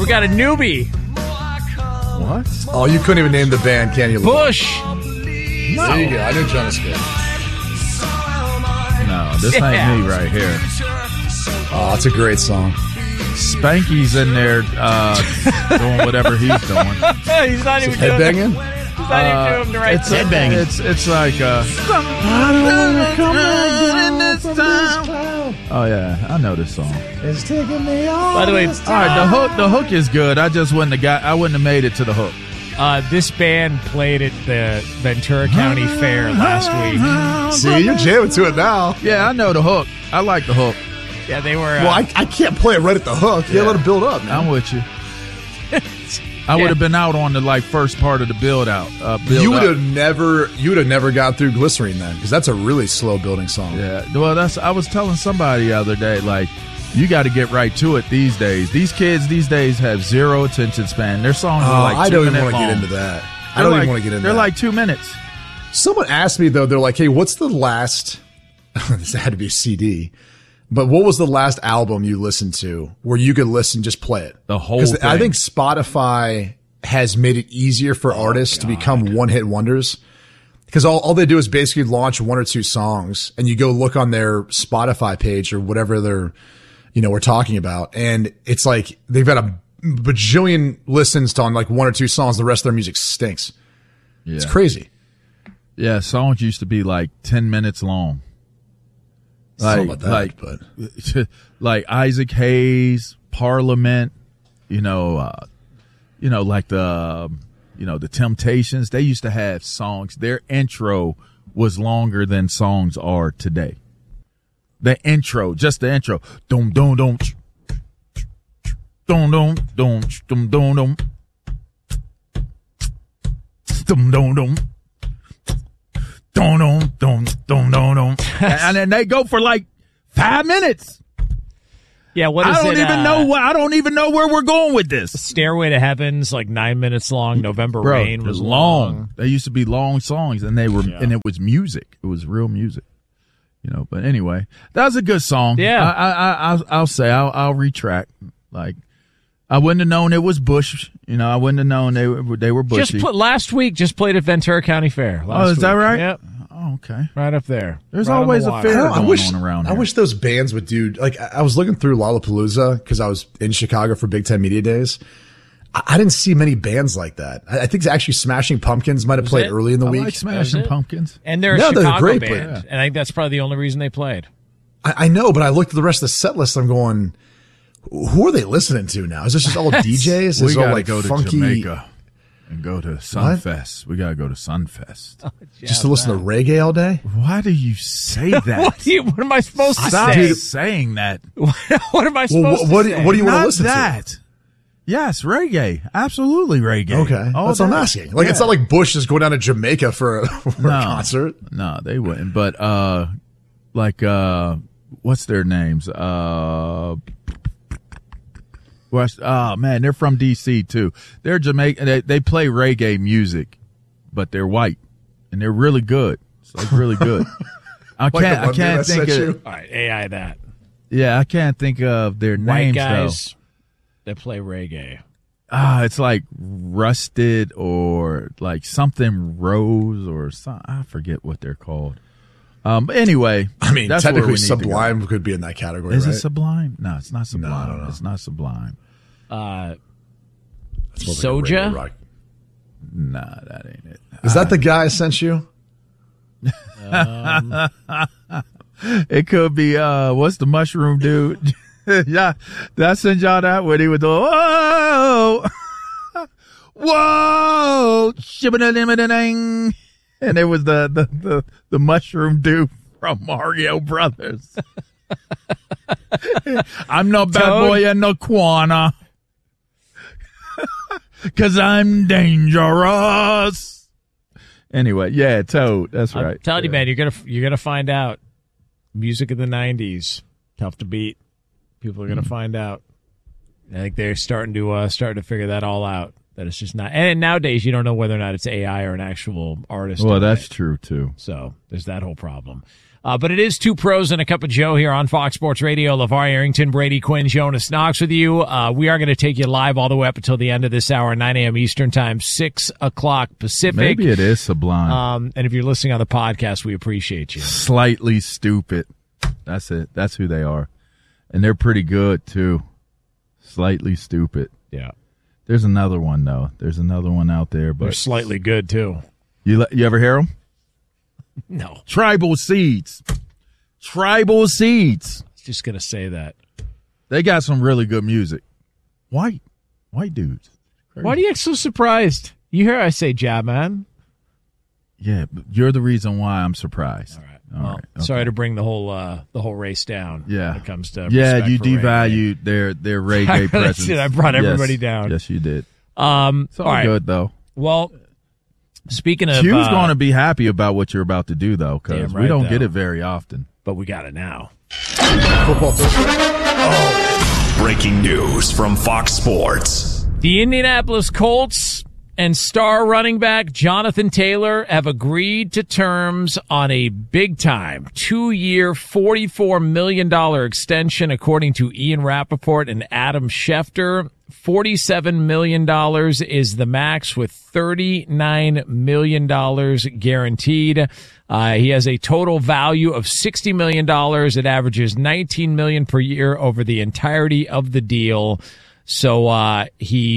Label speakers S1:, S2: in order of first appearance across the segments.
S1: We got a newbie.
S2: What?
S3: Oh, you couldn't even name the band, can you?
S1: Bush.
S3: No. There you go. I knew Jonas good.
S2: No, this ain't me right here.
S3: Oh, it's a great song.
S2: Spanky's in there doing whatever he's doing.
S1: He's not even doing
S3: Headbanging?
S1: He's not even doing the right thing.
S4: Headbanging.
S2: It's like oh yeah, I know this song.
S3: It's taking me on.
S1: By the way,
S2: All right, the hook is good. I wouldn't have made it to the hook.
S1: this band played at the Ventura County Fair last week.
S3: See, you're jamming to it now.
S2: Yeah, I know the hook. I like the hook.
S1: Yeah, they were.
S3: Well, I can't play it right at the hook. You gotta let it build up, man.
S2: I'm with you. I would have been out on the first part of the build out.
S3: You would have never got through Glycerine then, because that's a really slow building song.
S2: Yeah. Well, I was telling somebody the other day, you got to get right to it these days. These kids these days have zero attention span. Their songs are
S3: I
S2: 2
S3: don't even
S2: minutes
S3: want to
S2: long.
S3: get into that. I don't even want to get into that.
S2: They're like 2 minutes.
S3: Someone asked me though. They're like, "Hey, what's the last?" This had to be a CD. But what was the last album you listened to where you could just play it?
S2: The whole thing.
S3: I think Spotify has made it easier for artists to become one-hit wonders. Because all they do is basically launch one or two songs, and you go look on their Spotify page or whatever we're talking about, and it's like they've got a bajillion listens to on one or two songs. The rest of their music stinks. Yeah. It's crazy.
S2: Yeah, songs used to be 10 minutes long. Like Isaac Hayes, Parliament, the Temptations. They used to have songs. Their intro was longer than songs are today. The intro, just the intro. Dum dum dum. Dum dum dum dum dum dum. Dum dum dum. Dum dum dum dum dum. And then they go for 5 minutes.
S1: Yeah, what is
S2: I don't even know where we're going with this.
S1: Stairway to Heaven's 9 minutes long. November Rain was long.
S2: They used to be long songs, and and it was music. It was real music. But anyway, that was a good song.
S1: Yeah.
S2: I'll say I'll retract. I wouldn't have known it was Bush. I wouldn't have known they were Bushy.
S1: Last week, just played at Ventura County Fair.
S2: Is that right?
S1: Yep.
S2: Oh, okay.
S1: Right up there.
S2: There's
S1: right
S2: always a fair going on around here.
S3: I wish those bands would do, I was looking through Lollapalooza because I was in Chicago for Big Ten Media Days. I didn't see many bands like that. I think actually Smashing Pumpkins might have played early in the week.
S2: I like Smashing Pumpkins.
S1: And they're a Chicago band. And I think that's probably the only reason they played.
S3: I know, but I looked at the rest of the set list. I'm going, who are they listening to now? Is this just all DJs?
S2: We got to
S3: go
S2: to Jamaica and go to Sunfest. We got to go to Sunfest.
S3: Just to listen to reggae all day?
S2: Why do you say that?
S1: What am I supposed to
S2: Stop
S1: say?
S2: saying that.
S1: What am I supposed to say?
S3: What do you want to listen
S2: to? Yes, reggae. Absolutely reggae.
S3: Okay. That's what I'm asking. It's not like Bush is going down to Jamaica for a concert.
S2: No, they wouldn't. But, what's their names? Man, they're from D.C. too. They're Jamaican. They play reggae music, but they're white, and they're really good. It's really good. I can't think of.
S1: All right, AI that.
S2: Yeah, I can't think of their names.
S1: White guys that play reggae.
S2: It's like Rusted or something Rose or something. I forget what they're called. But anyway, that's
S3: technically Sublime could be in that category.
S2: Is
S3: right?
S2: it Sublime? No, it's not Sublime.
S3: No.
S2: It's not Sublime.
S1: Soja?
S3: Like
S2: nah, that ain't it.
S3: Is that the guy I sent you?
S2: It could be. What's the mushroom dude? Yeah, did I send y'all that when he was doing whoa, whoa, shibba-da-dim-a-da-ding. And it was the mushroom dude from Mario Brothers. I'm no bad boy and no Quana. 'Cause I'm dangerous. Anyway, yeah, Toad. That's right.
S1: I'm telling you, man, you're gonna find out. Music of the 90s, tough to beat. People are gonna find out. I think they're starting to figure that all out. That it's just not. And nowadays, you don't know whether or not it's AI or an actual artist.
S2: Well, that's true too.
S1: So there's that whole problem. But it is Two Pros and a Cup of Joe here on Fox Sports Radio. LeVar Arrington, Brady Quinn, Jonas Knox with you. We are going to take you live all the way up until the end of this hour, 9 a.m. Eastern Time, 6 o'clock Pacific.
S2: Maybe it is Sublime.
S1: And if you're listening on the podcast, we appreciate you.
S2: Slightly Stupid. That's it. That's who they are. And they're pretty good, too. Slightly Stupid.
S1: Yeah.
S2: There's another one, though. There's another one out there. But
S1: they're slightly good, too.
S2: You ever hear them?
S1: No.
S2: Tribal Seeds. Tribal Seeds.
S1: I was just going to say that.
S2: They got some really good music. White dudes. Crazy.
S1: Why do you get so surprised? You hear I say Jab Man?
S2: Yeah, but you're the reason why I'm surprised.
S1: All right.
S2: All right. Okay.
S1: Sorry to bring the whole race down.
S2: Yeah.
S1: When it comes to
S2: you devalued their reggae presence.
S1: I brought everybody down.
S2: Yes, you did. It's
S1: all right.
S2: good though.
S1: Well, speaking of,
S2: Q's going to be happy about what you're about to do though, because we don't get it very often.
S1: But we got it now.
S4: Breaking news from Fox Sports.
S1: The Indianapolis Colts and star running back Jonathan Taylor have agreed to terms on a big-time 2-year, $44 million extension, according to Ian Rappaport and Adam Schefter. $47 million is the max, with $39 million guaranteed. He has a total value of $60 million. It averages $19 million per year over the entirety of the deal. So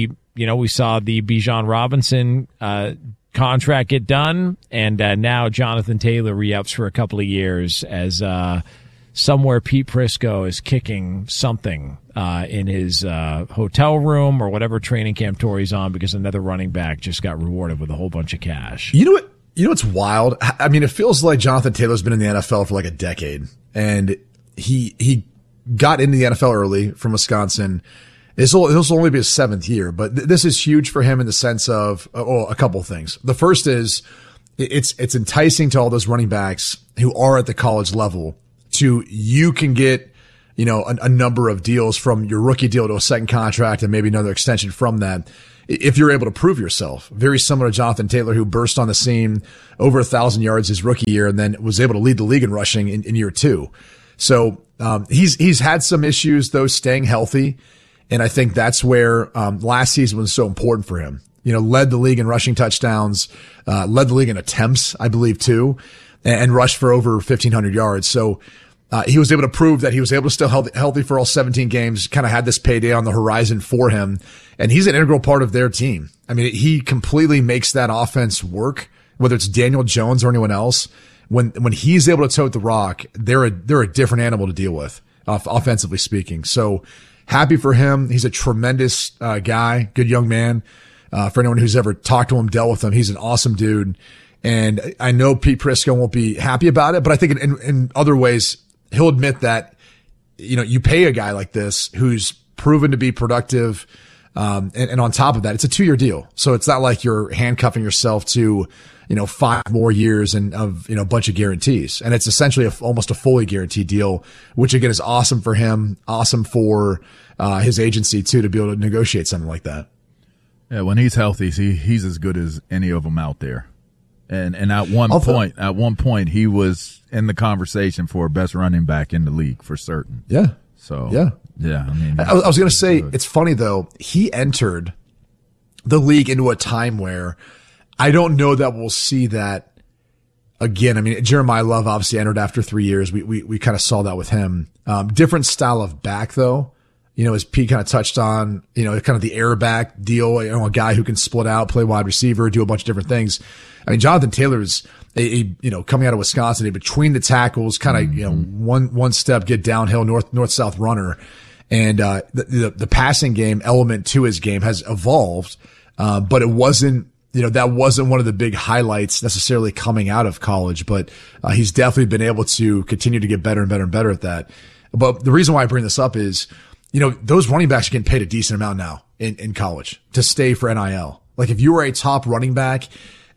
S1: we saw the Bijan Robinson contract get done, and now Jonathan Taylor re-ups for a couple of years as somewhere Pete Prisco is kicking something in his hotel room or whatever training camp tour he's on, because another running back just got rewarded with a whole bunch of cash.
S3: You know what's wild? I mean, it feels like Jonathan Taylor's been in the NFL for like a decade, and he got into the NFL early from Wisconsin. This will only be his 7th year, but this is huge for him in the sense of a couple of things. The first is it's enticing to all those running backs who are at the college level you can get, a number of deals from your rookie deal to a second contract and maybe another extension from that, if you're able to prove yourself. Very similar to Jonathan Taylor, who burst on the scene over 1,000 yards his rookie year and then was able to lead the league in rushing in year 2. So he's had some issues though staying healthy. And I think that's where last season was so important for him. Led the league in rushing touchdowns, led the league in attempts, I believe, too, and rushed for over 1,500 yards. So he was able to prove that he was able to still healthy for all 17 games, kind of had this payday on the horizon for him. And he's an integral part of their team. I mean, he completely makes that offense work, whether it's Daniel Jones or anyone else. When he's able to tote the rock, they're a different animal to deal with, offensively speaking. So, happy for him. He's a tremendous guy, good young man. For anyone who's ever talked to him, dealt with him, he's an awesome dude. And I know Pete Prisco won't be happy about it, but I think in other ways, he'll admit that, you pay a guy like this who's proven to be productive. And on top of that, it's a 2-year deal. So it's not like you're handcuffing yourself to, 5 more years and of, a bunch of guarantees. And it's essentially almost a fully guaranteed deal, which again is awesome for him, awesome for, his agency too, to be able to negotiate something like that.
S2: Yeah. When he's healthy, he's as good as any of them out there. And at one point, he was in the conversation for best running back in the league for certain.
S3: Yeah.
S2: So,
S3: yeah.
S2: I mean,
S3: I was going to say, it's funny though. He entered the league into a time where I don't know that we'll see that again. I mean, Jeremiah Love obviously entered after 3 years. We kind of saw that with him. Different style of back though. As Pete kind of touched on, kind of the air back deal, a guy who can split out, play wide receiver, do a bunch of different things. I mean, Jonathan Taylor's coming out of Wisconsin, between the tackles, kind of, one step, get downhill, north-south runner. And, the passing game element to his game has evolved. But it wasn't, that wasn't one of the big highlights necessarily coming out of college, but, he's definitely been able to continue to get better and better and better at that. But the reason why I bring this up is, those running backs are getting paid a decent amount now in college to stay for NIL. Like if you were a top running back,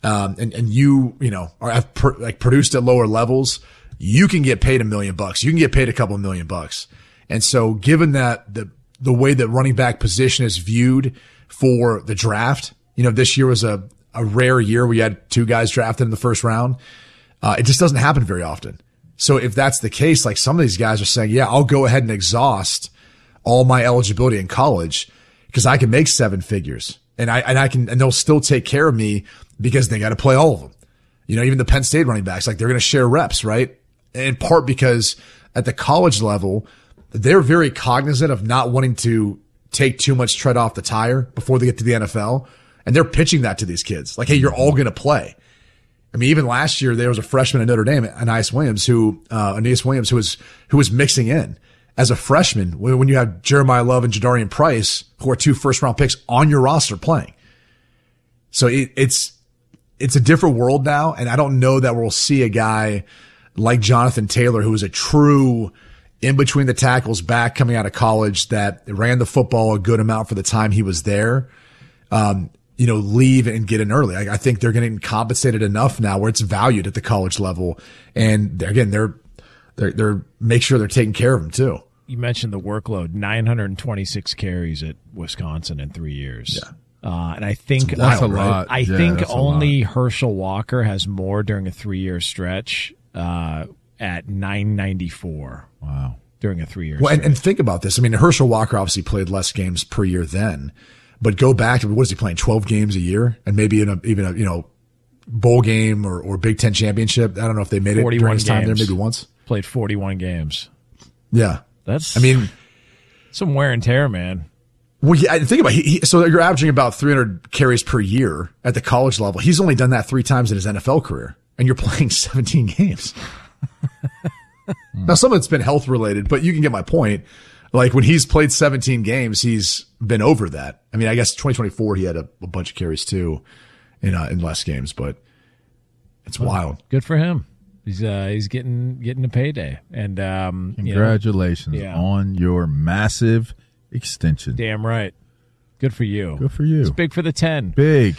S3: and you have produced at lower levels, you can get paid $1 million. You can get paid a couple of $1 million. And so given that the way that running back position is viewed for the draft, this year was a rare year. We had 2 guys drafted in the first round. It just doesn't happen very often. So if that's the case, like some of these guys are saying, yeah, I'll go ahead and exhaust all my eligibility in college because I can make 7 figures and they'll still take care of me because they got to play all of them. You know, even the Penn State running backs, like they're going to share reps, right? In part because at the college level, they're very cognizant of not wanting to take too much tread off the tire before they get to the NFL. And they're pitching that to these kids. Like, hey, you're all going to play. I mean, even last year, there was a freshman at Notre Dame, Aeneas Williams, who was mixing in as a freshman when you have Jeremiah Love and Jadarian Price, who are 2 first-round picks on your roster playing. So it's a different world now. And I don't know that we'll see a guy like Jonathan Taylor, who was a true in between the tackles back coming out of college that ran the football a good amount for the time he was there, leave and get in early. I think they're getting compensated enough now where it's valued at the college level. And they're make sure they're taking care of him too.
S1: You mentioned the workload, 926 carries at Wisconsin in 3 years. Yeah. And I think
S2: that's a lot.
S1: I think only Herschel Walker has more during a 3-year stretch, at 994.
S2: Wow.
S1: During a 3-year
S3: well,
S1: stretch.
S3: And think about this. I mean, Herschel Walker obviously played less games per year then, but go back to what is he playing? 12 games a year, and maybe in a bowl game or Big Ten championship. I don't know if they made it during his time there, maybe once.
S1: Played 41 games.
S3: Yeah.
S1: Some wear and tear, man.
S3: Well, yeah, think about it. So you're averaging about 300 carries per year at the college level. He's only done that 3 times in his NFL career, and you're playing 17 games. Now, some of it's been health related, but you can get my point. Like when he's played 17 games, he's been over that. I mean, I guess 2024, he had a bunch of carries too in less games, but it's wild.
S1: Good for him. He's getting a payday. And,
S2: congratulations on your massive extension.
S1: Damn right. Good for you.
S2: Good for you.
S1: It's big for the 10.
S2: Big.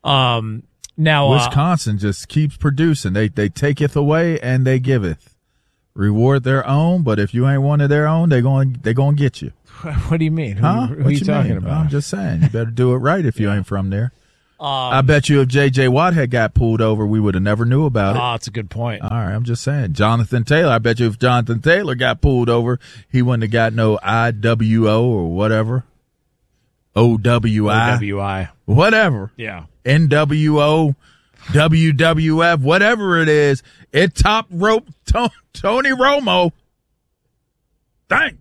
S1: Now
S2: Wisconsin just keeps producing. They taketh away and they giveth. Reward their own, but if you ain't one of their own, they're going to get you.
S1: What do you mean? Who are you talking about?
S2: I'm just saying. You better do it right if you ain't from there. I bet you if J.J. Watt had got pulled over, we would have never knew about it.
S1: Oh, that's a good point.
S2: All right, I'm just saying. Jonathan Taylor, I bet you if Jonathan Taylor got pulled over, he wouldn't have got no IWO or whatever. OWI. Whatever.
S1: Yeah.
S2: NWO, WWF, whatever it is. It top rope Tony Romo. Dang.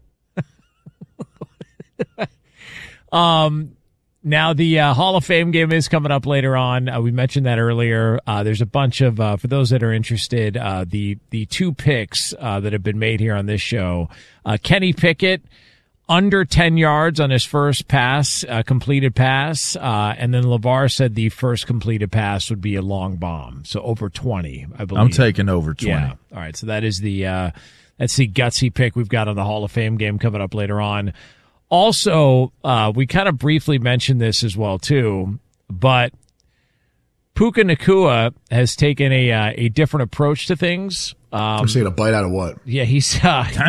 S1: Now the Hall of Fame game is coming up later on. We mentioned that earlier. There's a bunch of, for those that are interested, the 2 picks that have been made here on this show. Kenny Pickett, under 10 yards on his first pass, completed pass. And then LeVar said the first completed pass would be a long bomb. So over 20, I believe.
S2: I'm taking over 20.
S1: Yeah. All right. So that is that's the gutsy pick we've got on the Hall of Fame game coming up later on. Also, we kind of briefly mentioned this as well too, but Puka Nacua has taken a different approach to things.
S3: I'm saying a bite out of what?
S1: Yeah, he's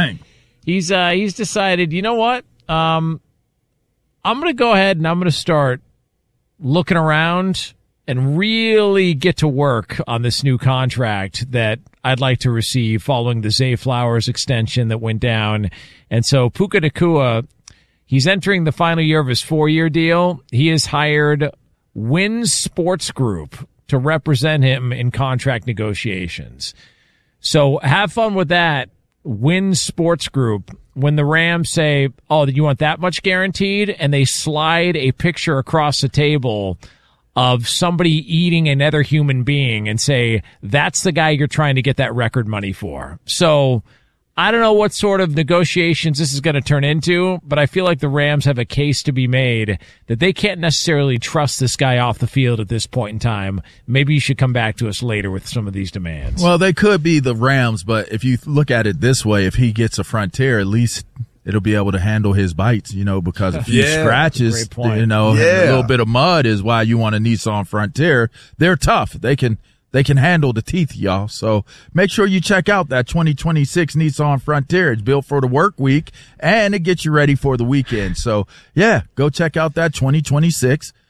S1: decided, you know what? I'm going to go ahead and I'm going to start looking around and really get to work on this new contract that I'd like to receive following the Zay Flowers extension that went down. And so Puka Nacua, he's entering the final year of his 4-year deal. He has hired Wynn Sports Group to represent him in contract negotiations. So have fun with that. Wynn Sports Group, when the Rams say, oh, you want that much guaranteed? And they slide a picture across the table of somebody eating another human being and say, that's the guy you're trying to get that record money for. So I don't know what sort of negotiations this is going to turn into, but I feel like the Rams have a case to be made that they can't necessarily trust this guy off the field at this point in time. Maybe you should come back to us later with some of these demands.
S2: Well, they could be the Rams, but if you look at it this way, if he gets a Frontier, at least it'll be able to handle his bites, because a few scratches, a little bit of mud is why you want a Nissan Frontier. They're tough. They can handle the teeth, y'all. So make sure you check out that 2026 Nissan Frontier. It's built for the work week and it gets you ready for the weekend. So yeah, go check out that 2026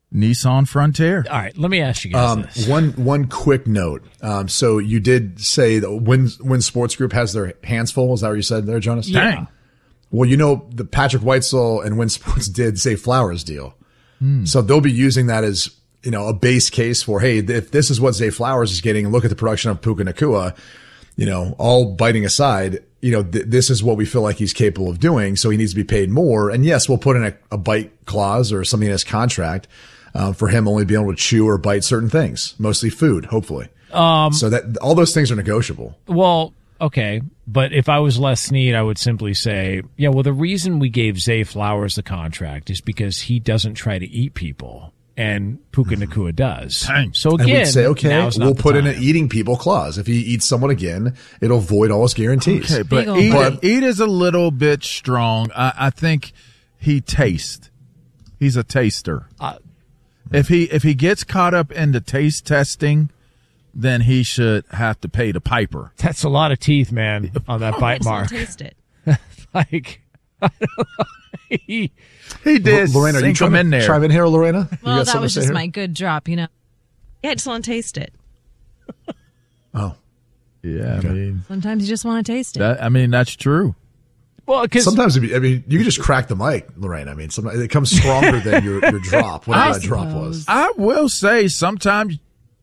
S2: Nissan Frontier.
S1: All right, let me ask you guys this.
S3: One quick note. So you did say that Win Sports Group has their hands full. Is that what you said there, Jonas?
S1: Yeah.
S2: Dang.
S3: Well, the Patrick Whitesell and Win Sports did Zay Flowers deal. So they'll be using that as, a base case for, hey, if this is what Zay Flowers is getting, and look at the production of Puka Nacua, all biting aside, this is what we feel like he's capable of doing. So he needs to be paid more. And yes, we'll put in a bite clause or something in his contract, for him only being able to chew or bite certain things, mostly food, hopefully. So that all those things are negotiable.
S1: Well, okay. But if I was Les Snead, I would simply say, the reason we gave Zay Flowers the contract is because he doesn't try to eat people. And Puka Nacua does.
S2: Dang.
S1: So
S3: And
S1: again,
S3: we'd say, okay,
S1: now's not
S3: we'll
S1: the
S3: put in
S1: time.
S3: an eating people clause. If he eats someone again, it'll void all his guarantees.
S2: Okay, but
S5: Big ol'
S2: eat is a little bit strong. I think he tastes. He's a taster. If he gets caught up into taste testing, then he should have to pay the piper.
S1: That's a lot of teeth, man, on that bite
S5: Just wanna
S1: mark.
S5: taste it.
S1: Like, he,
S2: He did
S3: Lorena, are you
S2: sink
S3: trying
S2: him in
S3: to
S2: there.
S3: chime in here, Lorena? You
S5: Well,
S3: got
S5: that
S3: something
S5: was
S3: to say
S5: just
S3: here?
S5: my good drop, Yeah, I just want to taste it.
S3: Oh,
S2: Yeah,
S5: Sometimes you just want to taste it.
S2: that's true.
S1: well, because
S3: sometimes you can just crack the mic, Lorraine. I mean, sometimes it comes stronger than your drop, whatever that drop was.
S2: I will say sometimes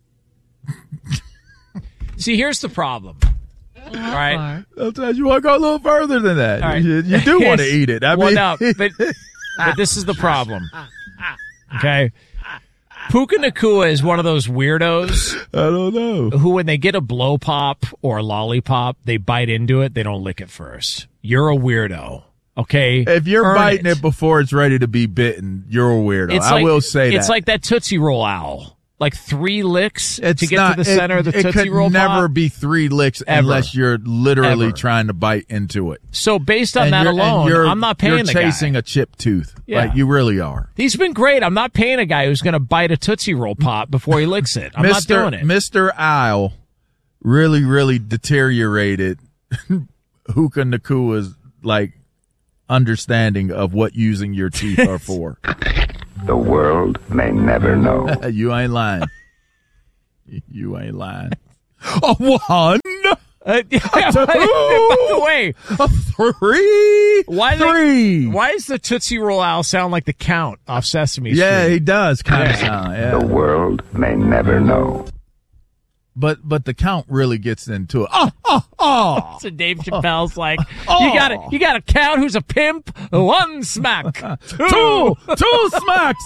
S1: see, here's the problem. All right.
S2: sometimes you want to go a little further than that.
S1: All right.
S2: You do want to eat it.
S1: No, but this is the problem. Okay. Puka Nacua is one of those weirdos
S2: I don't know.
S1: who, when they get a blow pop or a lollipop, they bite into it. They don't lick it first. You're a weirdo. Okay.
S2: If you're
S1: Earn
S2: biting it before it's ready to be bitten, you're a weirdo.
S1: It's
S2: I
S1: like,
S2: will say that.
S1: it's like that Tootsie Roll owl. Like 3 licks
S2: It's
S1: to get
S2: not,
S1: to the center of the
S2: it
S1: Tootsie
S2: could
S1: Roll
S2: never
S1: pop.
S2: be 3 licks
S1: Ever.
S2: unless you're literally
S1: Ever.
S2: trying to bite into it.
S1: So based on that
S2: you're-
S1: alone,
S2: you're-
S1: I'm not paying
S2: You're
S1: the
S2: chasing
S1: guy.
S2: a chipped tooth.
S1: Yeah.
S2: Like you really are.
S1: He's been great. I'm not paying a guy who's going to bite a Tootsie Roll pop before he licks it. I'm not doing it.
S2: Mr. Isle really, really deteriorated Puka Nacua's understanding of what using your teeth are for.
S6: The world may never know.
S2: You ain't lying. You ain't lying. A 1,
S1: By the way,
S2: a 3,
S1: why
S2: 3.
S1: why does the Tootsie Roll owl sound like the Count off Sesame Street?
S2: Yeah, he does kind of
S1: Yeah.
S2: sound.
S6: The
S2: Yeah.
S6: world may never know.
S2: But the Count really gets into it.
S1: So Dave Chappelle's like, you got a Count who's a pimp. 1 smack.
S2: 2 smacks.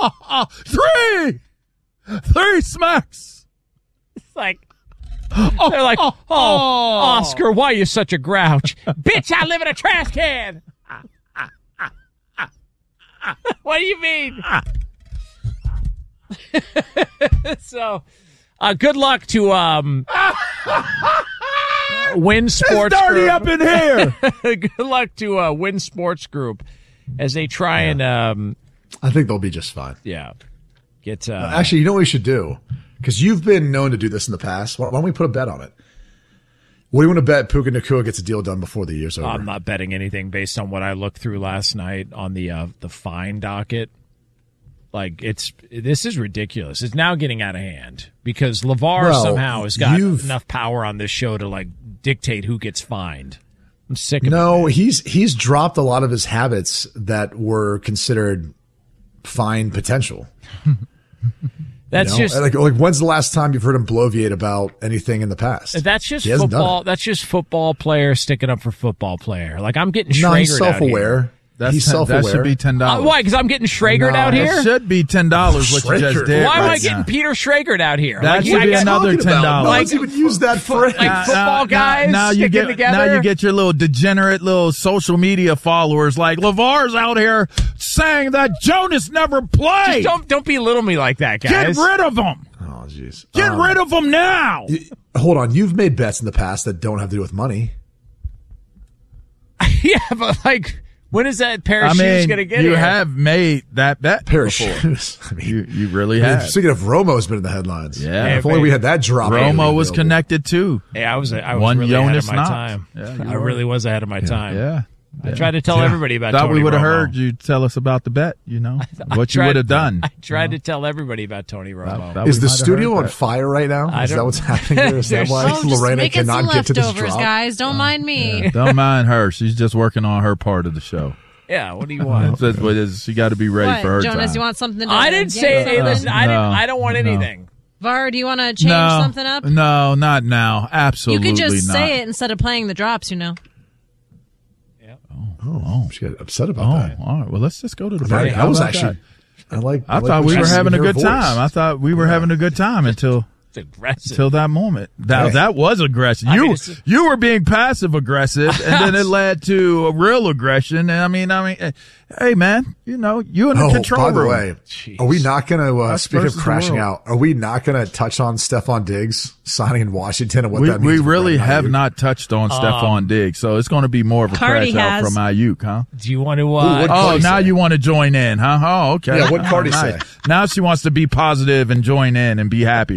S2: 3 smacks.
S1: It's like, they're like, oh, Oscar, why are you such a grouch? Bitch, I live in a trash can. What do you mean? So, good luck to Win Sports
S2: It's dirty
S1: Group.
S2: up in here.
S1: Good luck to Win Sports Group as they try and
S3: I think they'll be just fine.
S1: get.
S3: Actually, you know what we should do? Because you've been known to do this in the past. Why don't we put a bet on it? What do you want to bet Puka Nacua gets a deal done before the year's over?
S1: I'm not betting anything based on what I looked through last night on the fine docket. This is ridiculous. It's now getting out of hand because LeVar somehow has got enough power on this show to dictate who gets fined. I'm sick of it.
S3: No, he's dropped a lot of his habits that were considered fine potential.
S1: That's just
S3: like when's the last time you've heard him bloviate about anything in the past?
S1: that's just
S3: He hasn't done
S1: football.
S3: it.
S1: That's just football player sticking up for football player. Like I'm getting
S3: No, he's
S1: Schragered out here.
S3: self-aware. He's
S2: That
S3: self-aware.
S2: should be $10.
S1: Why? Because I'm getting Schragered
S3: No.
S1: out
S2: It
S1: here.
S2: should be $10. What you just
S3: Schrager.
S2: did.
S1: Why am I
S2: right
S1: getting
S2: now.
S1: Peter Schragered out here?
S2: That should
S1: I
S2: be
S1: got-
S2: another
S3: Talking about?
S2: $10.
S3: No one's even used that phrase.
S1: like football guys
S2: Now you
S1: sticking
S2: get
S1: together.
S2: now you get your little degenerate little social media followers like LeVar's out here saying that Jonas never played.
S1: Just don't belittle me like that,
S2: Get
S1: guys.
S2: rid of him.
S3: Oh, jeez.
S2: Get rid of him now.
S3: Hold on. You've made bets in the past that don't have to do with money.
S1: Yeah, but when is that pair of
S2: I
S1: shoes
S2: mean,
S1: going to get
S2: you
S1: here?
S2: have made that bet
S3: Pair of
S2: before.
S3: shoes. I mean,
S2: You really
S3: I mean,
S2: have.
S3: speaking of, Romo's been in the headlines.
S2: Yeah.
S3: If only we had that drop.
S2: Romo was
S3: available.
S2: connected too.
S1: Hey, I was
S2: One
S1: really ahead
S2: Jonas
S1: of my
S2: Knox.
S1: time.
S2: Yeah, you
S1: I
S2: were.
S1: really was ahead of my time.
S2: Yeah.
S1: I tried to tell everybody about
S2: Thought
S1: Tony
S2: we would have
S1: Romo.
S2: heard you tell us about the bet, what you would have done.
S1: I tried to tell everybody about Tony Romo.
S2: Thought
S3: Is
S2: we
S3: the
S2: might have
S3: studio
S2: heard
S3: on
S2: that.
S3: fire right now? Is that what's happening here? Is that why
S5: Oh, just
S3: Lorena
S5: making some
S3: cannot get to this
S5: leftovers,
S3: drop?
S5: guys. Don't mind me.
S2: Yeah, don't mind her. She's just working on her part of the show.
S1: Yeah, what do you want?
S2: That's what it is. She got to be ready
S5: What,
S2: for her
S5: Jonas,
S2: time.
S5: you want something to
S1: I didn't say. Hey, listen, I don't want
S2: No.
S1: anything.
S5: Var, do you want to change something up?
S2: No, not now. Absolutely
S5: You could just
S2: not.
S5: say it instead of playing the drops,
S3: Oh, she got upset about that.
S2: All right. Well, let's just go to the
S3: I
S2: break. How
S3: was
S2: about
S3: actually.
S2: that?
S3: I
S2: I thought we were having a good
S3: voice.
S2: time. I thought we were having a good time until
S1: It's aggressive.
S2: that moment. That was aggressive.
S1: I mean,
S2: You were being passive aggressive, and then it led to a real aggression. And I mean, hey man, you in the control
S3: by the
S2: room.
S3: way, are we not going to,
S2: Us
S3: speak of
S2: versus the
S3: crashing
S2: world.
S3: out, are we not going to touch on Stephon Diggs signing in Washington and what that means?
S2: We
S3: for
S2: really
S3: Brandon
S2: have
S3: Ayuk?
S2: not touched on Stephon Diggs, so it's going to be more of a
S5: Cardi
S2: crash out
S5: has.
S2: from Ayuk, huh?
S1: Do you want to?
S3: what-
S2: Oh,
S3: Cardi
S2: now
S3: say?
S2: you want to join in, huh? Oh, okay.
S3: Yeah, what'd Cardi
S2: Nice.
S3: say?
S2: Now she wants to be positive and join in and be happy.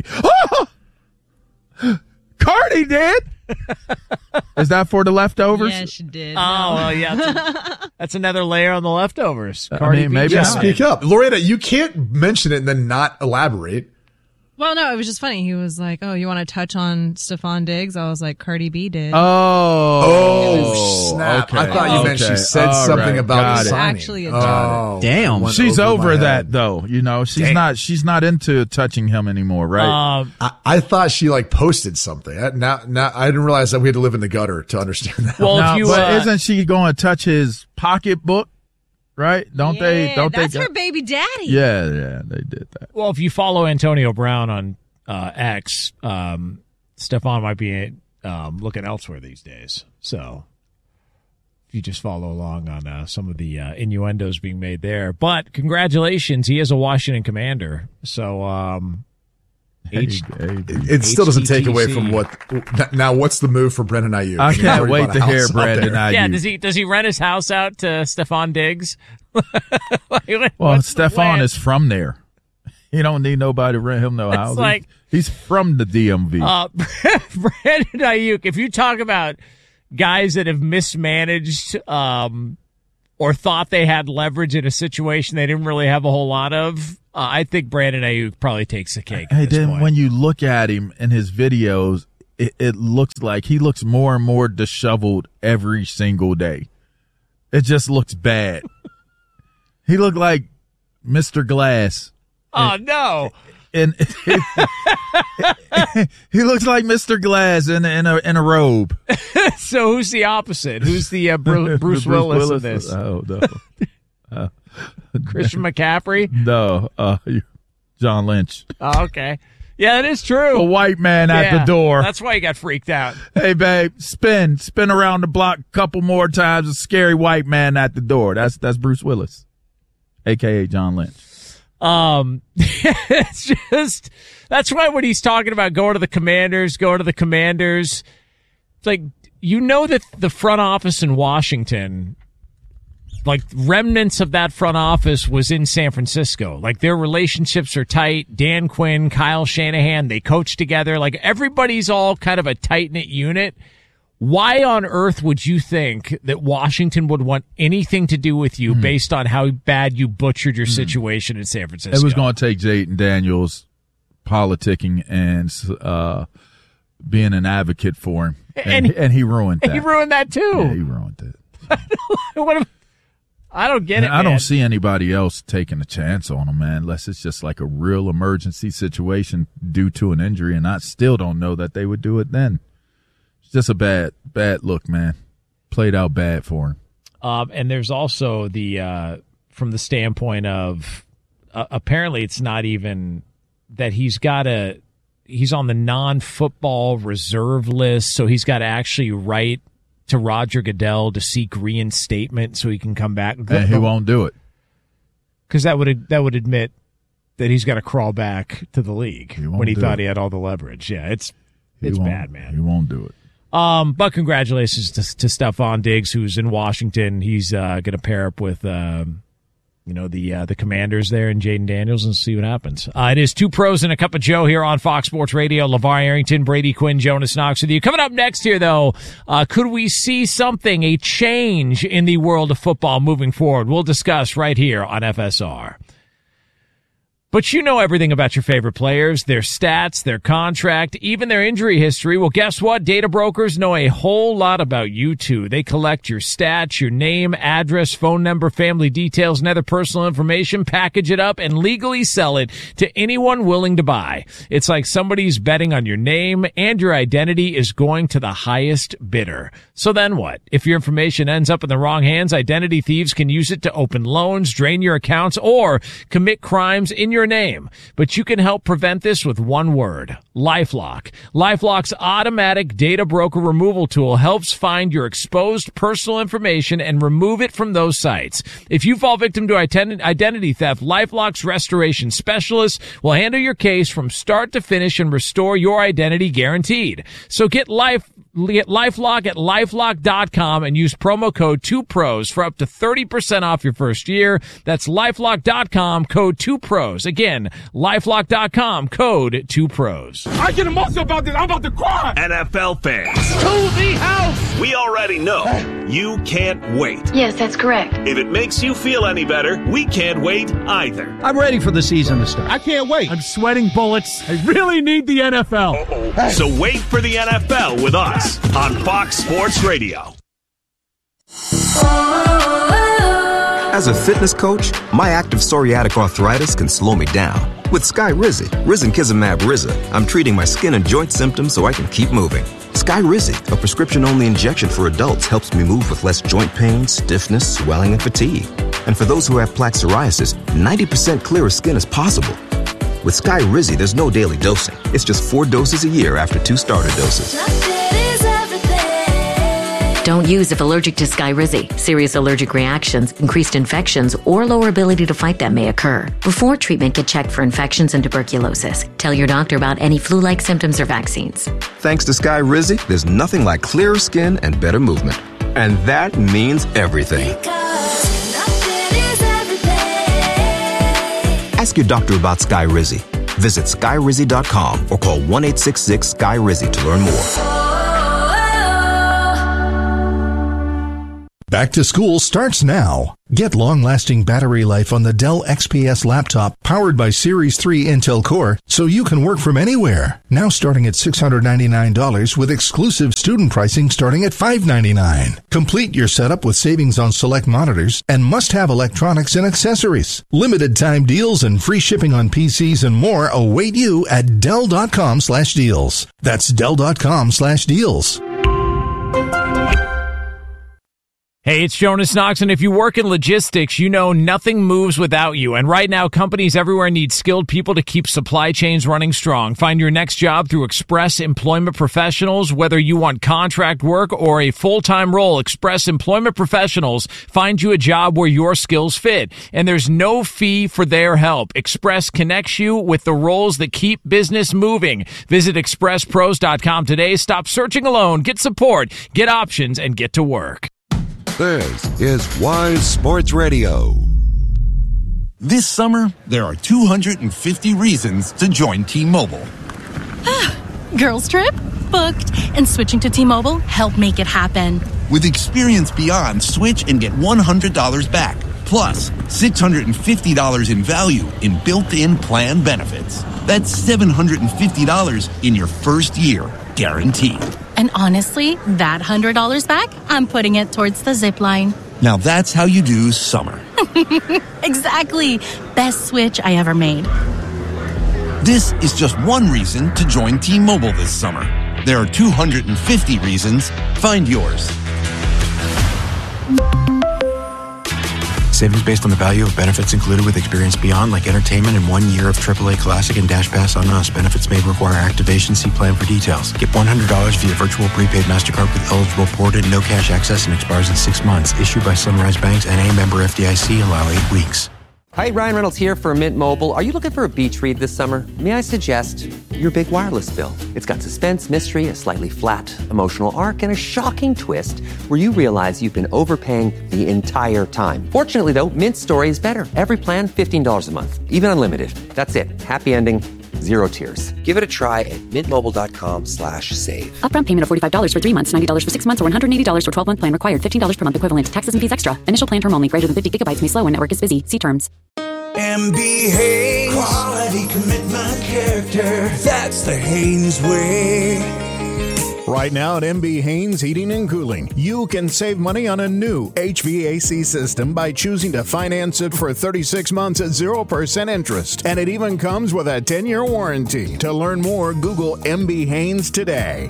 S2: Cardi did. Is that for the leftovers?
S5: Yeah, she did.
S1: Oh, well, yeah. That's another layer on the leftovers.
S2: I
S1: Cardi
S2: mean,
S1: B
S2: maybe
S3: Yeah,
S1: job.
S3: speak up. Lorena, you can't mention it and then not elaborate.
S5: Well, no, it was just funny. He was like, "Oh, you want to touch on Stephon Diggs?" I was like, "Cardi B did."
S2: Oh,
S3: snap.
S2: okay.
S3: I thought you meant she said
S2: All
S3: something
S2: right,
S3: about
S2: got
S3: the
S2: it.
S3: signing.
S5: Actually a
S3: Oh,
S7: Damn.
S3: went
S2: She's
S3: my
S2: over
S3: head.
S2: that though. She's not into touching him anymore, right?
S3: I thought she posted something. Now I didn't realize that we had to live in the gutter to understand that.
S1: Well,
S2: Now,
S1: if you
S2: but isn't she going to touch his pocketbook? Right? Don't they?
S5: That's her baby daddy.
S2: Yeah, they did that.
S1: well, if you follow Antonio Brown on X, Stephon might be looking elsewhere these days. So if you just follow along on some of the innuendos being made there. But congratulations, he is a Washington Commander. So
S3: It still doesn't take away from what. Now, what's the move for Brandon Ayuk?
S2: I
S3: He's
S2: can't
S3: already
S2: wait
S3: bought a
S2: to hear
S3: house out
S2: Brandon
S3: there.
S2: Ayuk.
S1: yeah, does he rent his house out to Stephon Diggs?
S2: Well,
S1: What's the
S2: Stephon
S1: plan?
S2: is from there. He don't need nobody to rent him no house.
S1: like-
S2: He's from the DMV.
S1: Brandon Ayuk, if you talk about guys that have mismanaged or thought they had leverage in a situation they didn't really have a whole lot of, I think Brandon Ayuk probably takes the cake.
S2: Hey,
S1: at this
S2: then
S1: point.
S2: when you look at him in his videos, it looks like he looks more and more disheveled every single day. It just looks bad. He looked like Mr. Glass.
S1: Oh no!
S2: And he looks like Mr. Glass in a robe.
S1: So who's the opposite? Who's the Bruce Willis in this?
S2: Oh no,
S1: Christian McCaffrey?
S2: no, John Lynch,
S1: Oh, okay. Yeah, that is true.
S2: a white man at
S1: Yeah,
S2: the door.
S1: That's why you got freaked out.
S2: Hey, babe, spin around the block a couple more times. A scary white man at the door. That's Bruce Willis, aka John Lynch.
S1: It's just, that's why when he's talking about going to the Commanders, it's like, that the front office in Washington, like remnants of that front office was in San Francisco. Like their relationships are tight. Dan Quinn, Kyle Shanahan, they coach together. Like everybody's all kind of a tight-knit unit. Why on earth would you think that Washington would want anything to do with you based on how bad you butchered your situation in San Francisco?
S2: It was going to take Jayden Daniels politicking and being an advocate for him, and he ruined that.
S1: He ruined that too.
S2: Yeah, he ruined it.
S1: I don't get it.
S2: I
S1: man.
S2: don't see anybody else taking a chance on him, man, unless it's just like a real emergency situation due to an injury, and I still don't know that they would do it then. It's just a bad look, man. Played out bad for him.
S1: And there's also the from the standpoint of apparently it's not even that he's on the non-football reserve list, so he's got to actually write to Roger Goodell to seek reinstatement so he can come back.
S2: And he won't do it.
S1: Because that would admit that he's got to crawl back to the league when he thought he had all the leverage. Yeah, it's bad, man.
S2: He won't do it.
S1: But congratulations to Stephon Diggs, who's in Washington. He's going to pair up with the Commanders there and Jaden Daniels and see what happens. It is Two Pros and a Cup of Joe here on Fox Sports Radio. LeVar Arrington, Brady Quinn, Jonas Knox with you. Coming up next here, though, could we see something, a change in the world of football moving forward? We'll discuss right here on FSR. But you know everything about your favorite players, their stats, their contract, even their injury history. Well, guess what? Data brokers know a whole lot about you, too. They collect your stats, your name, address, phone number, family details, and other personal information, package it up, and legally sell it to anyone willing to buy. It's like somebody's betting on your name, and your identity is going to the highest bidder. So then what? If your information ends up in the wrong hands, identity thieves can use it to open loans, drain your accounts, or commit crimes in your name. But you can help prevent this with one word: LifeLock. LifeLock's automatic data broker removal tool helps find your exposed personal information and remove it from those sites. If you fall victim to identity theft, LifeLock's restoration specialists will handle your case from start to finish and restore your identity guaranteed. So get LifeLock at LifeLock.com and use promo code 2pros for up to 30% off your first year. That's LifeLock.com, code 2pros. Again, LifeLock.com, code 2pros.
S7: I get emotional about this. I'm about to cry.
S4: NFL fans,
S7: To the house.
S4: we already know you can't wait.
S8: Yes, that's correct.
S4: If it makes you feel any better, we can't wait either.
S9: I'm ready for the season to start.
S7: I can't wait. I'm sweating bullets. I really need the NFL.
S4: So wait for the NFL with us on Fox Sports Radio.
S10: As a fitness coach, my active psoriatic arthritis can slow me down. With Skyrizi, risankizumab Riza, I'm treating my skin and joint symptoms so I can keep moving. Skyrizi, a prescription-only injection for adults, helps me move with less joint pain, stiffness, swelling, and fatigue. And for those who have plaque psoriasis, 90% clearer skin is possible. With Skyrizi, there's no daily dosing. It's just 4 doses a year after 2 starter doses.
S8: Don't use if allergic to Skyrizi. Serious allergic reactions, increased infections, or lower ability to fight them may occur. Before treatment, get checked for infections and tuberculosis. Tell your doctor about any flu-like symptoms or vaccines.
S10: Thanks to Skyrizi, there's nothing like clearer skin and better movement. And that means everything. Ask your doctor about Skyrizi. Visit Skyrizi.com or call 1-866-SKY-RIZI to learn more.
S11: Back to school starts now. Get long-lasting battery life on the Dell XPS laptop powered by Series 3 Intel Core so you can work from anywhere. Now starting at $699 with exclusive student pricing starting at $599. Complete your setup with savings on select monitors and must-have electronics and accessories. Limited time deals and free shipping on PCs and more await you at Dell.com/deals. That's Dell.com/deals.
S1: Hey, it's Jonas Knox, and if you work in logistics, you know nothing moves without you. And right now, companies everywhere need skilled people to keep supply chains running strong. Find your next job through Express Employment Professionals. Whether you want contract work or a full-time role, Express Employment Professionals find you a job where your skills fit. And there's no fee for their help. Express connects you with the roles that keep business moving. Visit expresspros.com today. Stop searching alone. Get support, get options, and get to work.
S12: This is Wise Sports Radio.
S13: This summer, there are 250 reasons to join T-Mobile.
S14: Girls trip? Booked. And switching to T-Mobile helped make it happen.
S13: With Experience Beyond, switch and get $100 back. Plus, $650 in value in built-in plan benefits. That's $750 in your first year, guaranteed.
S14: And honestly, that $100 back, I'm putting it towards the zip line.
S13: Now that's how you do summer.
S14: Exactly. Best switch I ever made.
S13: This is just one reason to join T-Mobile this summer. There are 250 reasons. Find yours.
S15: Savings based on the value of benefits included with Experience Beyond, like entertainment and 1 year of AAA Classic and Dash Pass on Us. Benefits may require activation. See plan for details. Get $100 via virtual prepaid MasterCard with eligible ported, no cash access, and expires in 6 months. Issued by Sunrise Banks, N.A. member FDIC. Allow 8 weeks.
S9: Hi, Ryan Reynolds here for Mint Mobile. Are you looking for a beach read this summer? May I suggest your big wireless bill? It's got suspense, mystery, a slightly flat emotional arc, and a shocking twist where you realize you've been overpaying the entire time. Fortunately, though, Mint's story is better. Every plan, $15 a month. Even unlimited. That's it. Happy ending. Zero tears. Give it a try at mintmobile.com/save.
S16: Upfront payment of $45 for 3 months, $90 for 6 months, or $180 for 12-month plan required. $15 per month equivalent. Taxes and fees extra. Initial plan term only. Greater than 50 gigabytes may slow when network is busy. See terms.
S17: MB Haynes. Quality, commitment, character. That's the Haynes way.
S18: Right now at MB Haynes Heating and Cooling, you can save money on a new HVAC system by choosing to finance it for 36 months at 0% interest. And it even comes with a 10-year warranty. To learn more, Google MB Haynes today.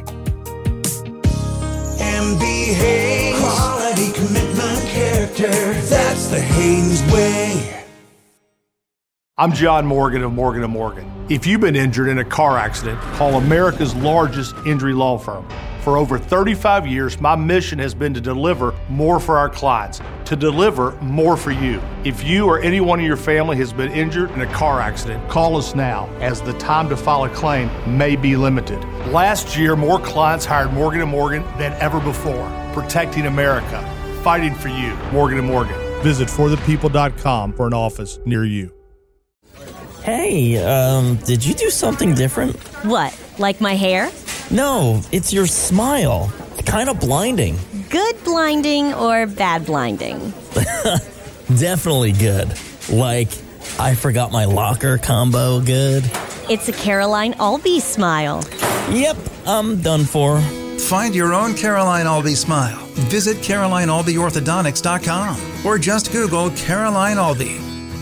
S17: MB Haynes. Quality, commitment, character. That's the Haynes way.
S19: I'm John Morgan of Morgan & Morgan. If you've been injured in a car accident, call America's largest injury law firm. For over 35 years, my mission has been to deliver more for our clients, to deliver more for you. If you or anyone in your family has been injured in a car accident, call us now, as the time to file a claim may be limited. Last year, more clients hired Morgan & Morgan than ever before, protecting America, fighting for you. Morgan & Morgan. Visit forthepeople.com for an office near you.
S20: Hey, did you do something different?
S21: What, like my hair?
S20: No, it's your smile. Kind of blinding.
S21: Good blinding or bad blinding?
S20: Definitely good. Like, I forgot my locker combo good.
S21: It's a Caroline Albee smile.
S20: Yep, I'm done for.
S22: Find your own Caroline Albee smile. Visit CarolineAlbeeOrthodontics.com or just Google Caroline Albee.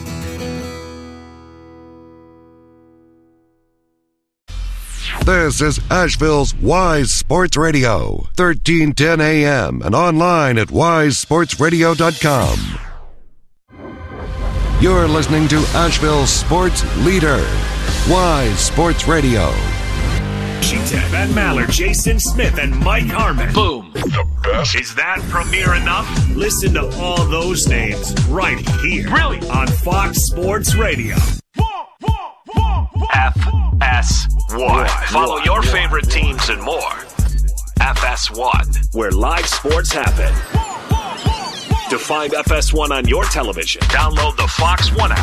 S12: This is Asheville's Wise Sports Radio, 1310 AM, and online at wisesportsradio.com. You're listening to Asheville's sports leader, Wise Sports Radio.
S4: Sheetan, Van Maller, Jason Smith, and Mike Harmon. Boom. The best. Is that premiere enough? Listen to all those names right here. Really? On Fox Sports Radio. FS1. Follow your favorite teams and more. FS1, where live sports happen. To find FS1 on your television, download the Fox One app